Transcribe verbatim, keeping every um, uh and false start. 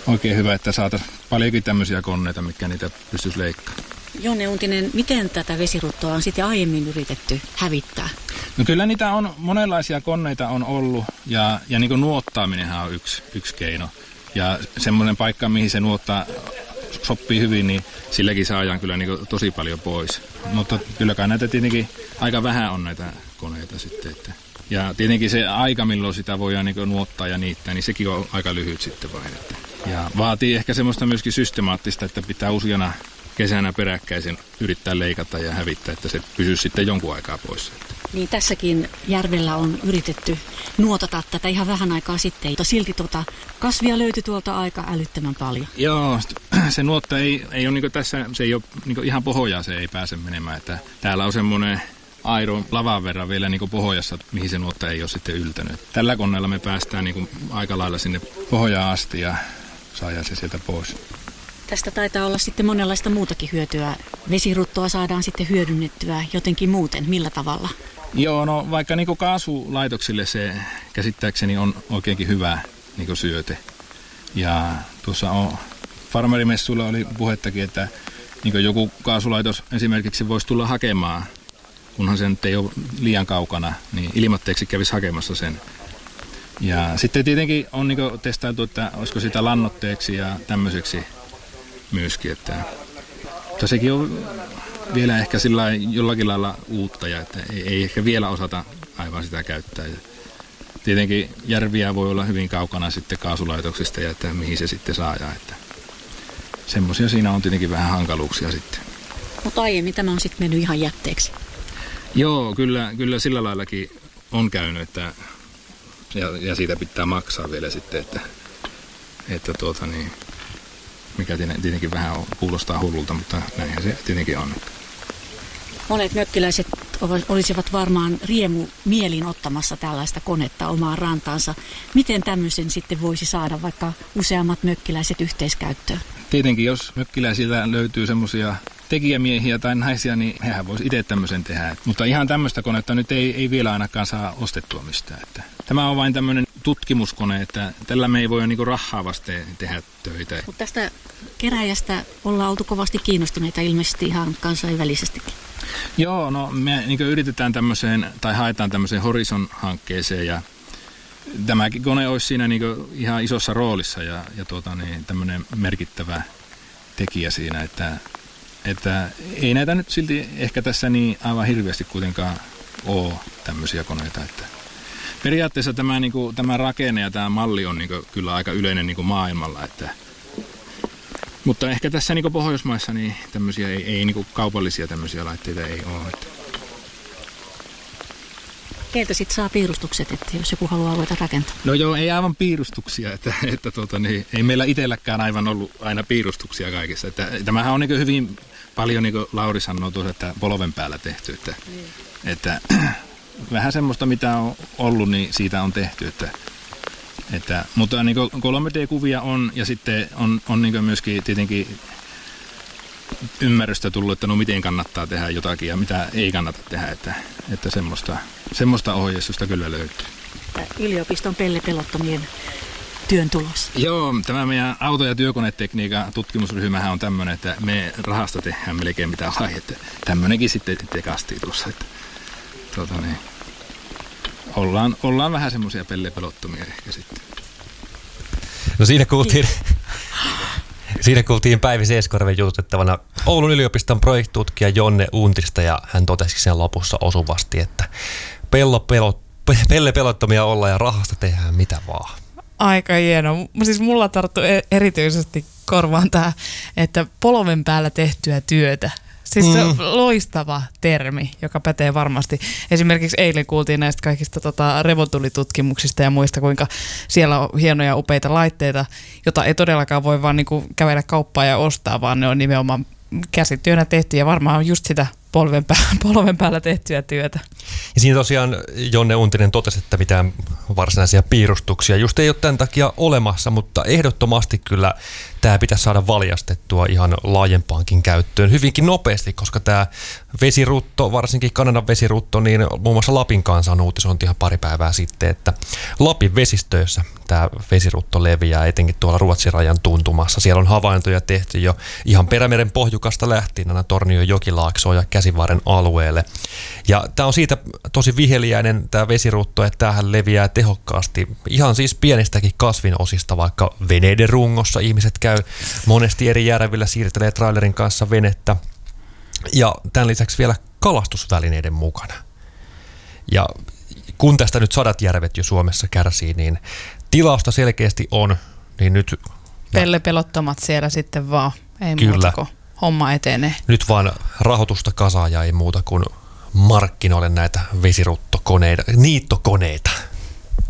oikein hyvä, että saataisiin paljonkin tämmöisiä koneita, mitkä niitä pystyisi leikkaamaan. Jonne Untinen, miten tätä vesiruttoa on sitten aiemmin yritetty hävittää? No kyllä niitä on, monenlaisia koneita on ollut ja, ja niin kuin nuottaaminenhan on yksi, yksi keino. Ja semmoinen paikka, mihin se nuottaa sopii hyvin, niin silläkin saadaan kyllä niin kuin tosi paljon pois. Mutta kyllä kai näitä tietenkin aika vähän on näitä koneita sitten. Että. Ja tietenkin se aika, milloin sitä voidaan niin kuin nuottaa ja niittää, niin sekin on aika lyhyt sitten vain. Että. Ja vaatii ehkä semmoista myöskin systemaattista, että pitää useana kesänä peräkkäisin yrittää leikata ja hävittää, että se pysyy sitten jonkun aikaa pois. Niin tässäkin järvellä on yritetty nuotata tätä ihan vähän aikaa sitten, mutta silti tuota kasvia löytyi tuolta aika älyttömän paljon. Joo, se nuotta ei, ei ole niin tässä, se ei ole niin ihan pohjaa, se ei pääse menemään. Että täällä on semmoinen airo lavan verran vielä niin pohjassa, mihin se nuotta ei ole sitten yltänyt. Tällä koneella me päästään niin aika lailla sinne pohjaan asti ja saadaan se sieltä pois. Tästä taitaa olla sitten monenlaista muutakin hyötyä. Vesiruttoa saadaan sitten hyödynnettyä jotenkin muuten. Millä tavalla? Joo, no vaikka niin kuin kaasulaitoksille se käsittääkseni on oikeinkin hyvä niin kuin syöte. Ja tuossa on farmerimessuilla oli puhettakin, että niin kuin joku kaasulaitos esimerkiksi voisi tulla hakemaan, kunhan se nyt ei ole liian kaukana, niin ilmoitteeksi kävisi hakemassa sen. Ja sitten tietenkin on niin kuin testailtu, että olisiko sitä lannoitteeksi ja tämmöiseksi myöskin, että mutta sekin on vielä ehkä sillä jollakin lailla uutta ja että ei, ei ehkä vielä osata aivan sitä käyttää. Ja tietenkin järviä voi olla hyvin kaukana sitten kaasulaitoksista ja että mihin se sitten saadaan, että semmoisia siinä on tietenkin vähän hankaluuksia sitten. Mutta aiemmin tämä on sitten mennyt ihan jätteeksi. Joo, kyllä, kyllä sillä laillakin on käynyt, että ja, ja siitä pitää maksaa vielä sitten, että, että tuota niin, mikä tietenkin vähän kuulostaa hullulta, mutta näinhän se tietenkin on. Monet mökkiläiset olisivat varmaan riemu mielin ottamassa tällaista konetta omaan rantaansa. Miten tämmöisen sitten voisi saada vaikka useammat mökkiläiset yhteiskäyttöön? Tietenkin, jos mökkiläisiltä löytyy semmoisia tekijämiehiä tai naisia, niin hehän voisi itse tämmöisen tehdä. Mutta ihan tämmöistä konetta nyt ei, ei vielä ainakaan saa ostettua mistään. Että tämä on vain tämmöinen tutkimuskone, että tällä me ei voi niinku rahaa vasten tehdä töitä. Mutta tästä keräjästä ollaan oltu kovasti kiinnostuneita ilmeisesti ihan kansainvälisestikin. Joo, no me niin yritetään tämmöiseen, tai haetaan tämmöiseen Horizon-hankkeeseen, ja tämäkin kone olisi siinä niin ihan isossa roolissa, ja, ja tuota, niin, tämmöinen merkittävä tekijä siinä, että, että ei näitä nyt silti ehkä tässä niin aivan hirveästi kuitenkaan ole tämmöisiä koneita. Että periaatteessa tämä, niin kuin, tämä rakenne ja tämä malli on niin kuin, kyllä aika yleinen niin kuin maailmalla, että mutta ehkä tässä niin Pohjoismaissa niin tämmöisiä ei, ei niin kaupallisia tämmöisiä laitteita ei ole. Keiltä sitten saa piirustukset, että jos joku haluaa ruveta rakentaa? No joo, ei aivan piirustuksia, että, että tuota, niin, ei meillä itselläkään aivan ollut aina piirustuksia kaikissa. Että, tämähän on niin hyvin paljon, niin kuin Lauri sanoo tuossa, että polven päällä tehty. Että, mm. että vähän semmoista, mitä on ollut, niin siitä on tehty, että Että, mutta niin kolme D-kuvia on ja sitten on, on niin myöskin tietenkin ymmärrystä tullut, että no miten kannattaa tehdä jotakin ja mitä ei kannata tehdä, että, että semmoista, semmoista ohjeistusta kyllä löytyy. Yliopiston pellepelottomien työn tulos. Joo, tämä meidän auto- ja työkonetekniikan tutkimusryhmähän on tämmöinen, että me rahasta tehdään melkein mitä lai, että tämmöinenkin sitten tekastiin tuossa, että tuota niin. Ollaan, ollaan vähän semmoisia pellepelottomia ehkä sitten. No siinä kuultiin, siinä kuultiin Päivi Seeskorven jututettavana Oulun yliopiston projektitutkija Jonne Untista, ja hän totesi sen lopussa osuvasti, että pello pelot, pellepelottomia ollaan ja rahasta tehdään mitä vaan. Aika hieno. Siis mulla tarttuu erityisesti korvaan tämä, että polven päällä tehtyä työtä. Siis se on loistava termi, joka pätee varmasti. Esimerkiksi eilen kuultiin näistä kaikista tota, revotulitutkimuksista ja muista, kuinka siellä on hienoja upeita laitteita, jota ei todellakaan voi vaan niinku kävellä kauppaan ja ostaa, vaan ne on nimenomaan käsityönä tehty. Ja varmaan just sitä polven, pää, polven päällä tehtyä työtä. Ja siinä tosiaan Jonne Untinen totesi, että mitään varsinaisia piirustuksia just ei ole tämän takia olemassa, mutta ehdottomasti kyllä tämä pitäisi saada valjastettua ihan laajempaankin käyttöön hyvinkin nopeasti, koska tämä vesirutto, varsinkin Kanadan vesirutto, niin muun muassa Lapin kanssa on uutisointi ihan pari päivää sitten, että Lapin vesistöissä tämä vesirutto leviää, etenkin tuolla Ruotsin rajan tuntumassa. Siellä on havaintoja tehty jo ihan Perämeren pohjukasta lähtien aina Tornion jokilaaksoon ja Käsivarren alueelle. Ja tämä on siitä tosi viheliäinen tämä vesirutto, että tämähän leviää tehokkaasti ihan siis pienistäkin kasvinosista, vaikka veneiden rungossa ihmiset käy monesti eri järvillä, siirtelee trailerin kanssa venettä ja tämän lisäksi vielä kalastusvälineiden mukana. Ja kun tästä nyt sadat järvet jo Suomessa kärsii, niin tilausta selkeästi on, niin nyt... Pellepelottomat siellä sitten vaan, ei Kyllä. muuta kuin homma etenee. Nyt vaan rahoitusta kasaan ja ei muuta kuin markkinoille näitä vesiruttokoneita, niittokoneita.